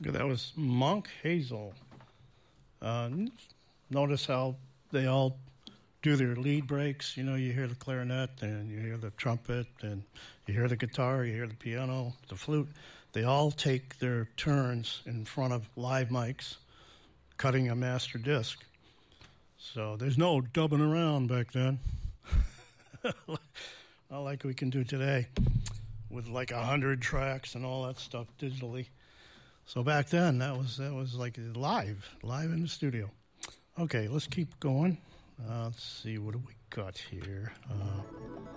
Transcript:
That was Monk Hazel. Notice how they all do their lead breaks. You know, you hear the clarinet and you hear the trumpet and you hear the guitar, you hear the piano, the flute. They all take their turns in front of live mics cutting a master disc. So there's no dubbing around back then. Not like we can do today with like 100 tracks and all that stuff digitally. So back then, that was like live in the studio. Okay, let's keep going. Let's see, what do we got here?